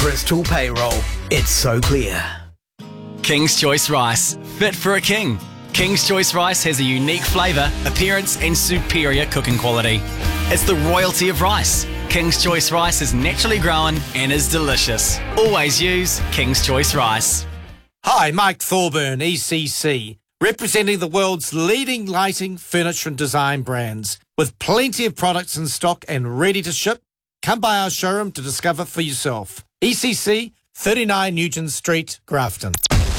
Bristol Payroll. It's so clear. King's Choice Rice, fit for a king. King's Choice Rice has a unique flavour, appearance and superior cooking quality. It's the royalty of rice. King's Choice Rice is naturally grown and is delicious. Always use King's Choice Rice. Hi, Mike Thorburn, ECC, representing the world's leading lighting, furniture and design brands. With plenty of products in stock and ready to ship, come by our showroom to discover for yourself. ECC, 39 Nugent Street, Grafton.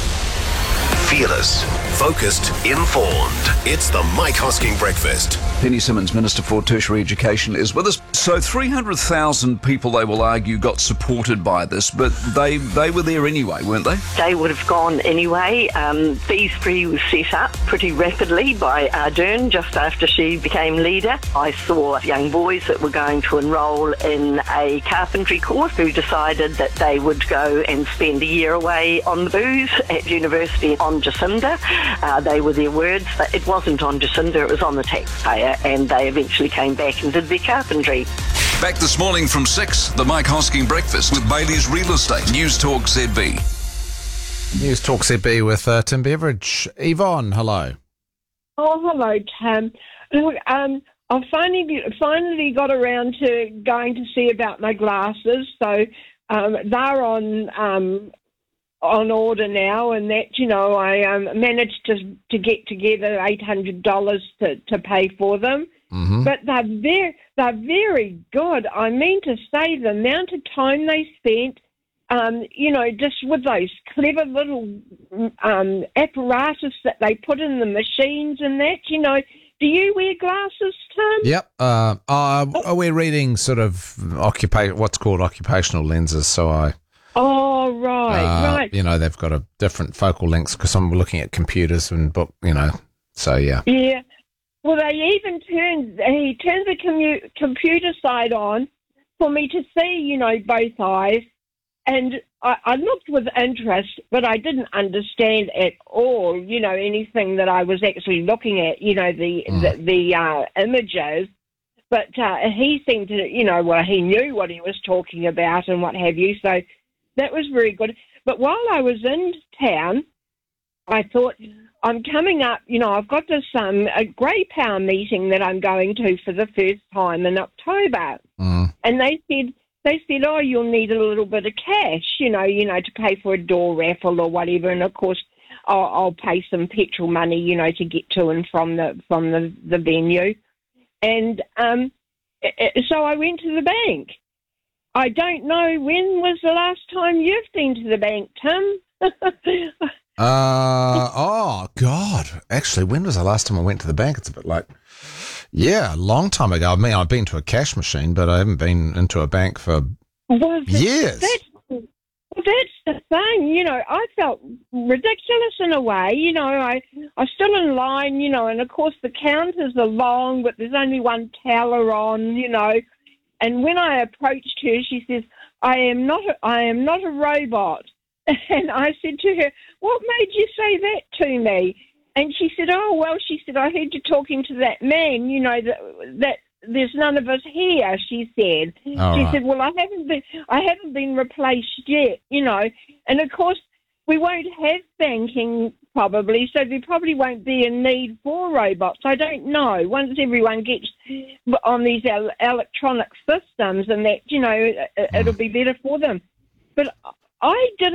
Fearless, focused, informed. It's the Mike Hosking Breakfast. Penny Simmons, Minister for Tertiary Education, is with us. So 300,000 people, they will argue, got supported by this, but they were there anyway, weren't they? They would have gone anyway. These three was set up pretty rapidly by Ardern just after she became leader. I saw young boys that were going to enrol in a carpentry course who decided that they would go and spend a year away on the booze at university on Jacinda. They were their words. It wasn't on Jacinda, it was on the taxpayer, and they eventually came back and did their carpentry. Back this morning from 6, the Mike Hosking Breakfast with Bailey's Real Estate. News Talk ZB. News Talk ZB with Tim Beveridge. Yvonne, hello. Oh, hello, Tim. Look, I finally got around to going to see about my glasses, so they're on order now, and that, you know, I managed to get together $800 to pay for them. Mm-hmm. But they're very good. I mean to say, the amount of time they spent, you know, just with those clever little apparatus that they put in the machines and that, you know. Do you wear glasses, Tim? Yep. We're reading sort of what's called occupational lenses, so I... Oh, right. You know, they've got a different focal lengths because I'm looking at computers and book, you know, so yeah. Yeah. Well, he turned the computer side on for me to see, you know, both eyes. And I looked with interest, but I didn't understand at all, you know, anything that I was actually looking at, you know, the images. But he seemed to, you know, well, he knew what he was talking about and what have you. So that was very good. But while I was in town, I thought, I'm coming up, you know, I've got this a Grey Power meeting that I'm going to for the first time in October. Mm. And they said, oh, you'll need a little bit of cash, you know, to pay for a door raffle or whatever. And of course, I'll pay some petrol money, you know, to get to and from the venue. And so I went to the bank. I don't know, when was the last time you've been to the bank, Tim? Oh, God. Actually, when was the last time I went to the bank? It's a bit like, yeah, a long time ago. I mean, I've been to a cash machine, but I haven't been into a bank for years. That's the thing, you know, I felt ridiculous in a way, you know, I stood in line, you know, and of course the counters are long, but there's only one teller on, you know, and when I approached her, she says, I am not a robot. And I said to her, what made you say that to me? And she said, oh, well, she said, I heard you talking to that man, you know, that there's none of us here, she said. All she right. said, well, I haven't been replaced yet, you know. And, of course, we won't have banking probably, so there probably won't be a need for robots. I don't know. Once everyone gets on these electronic systems and that, you know, it'll be better for them. But I didn't.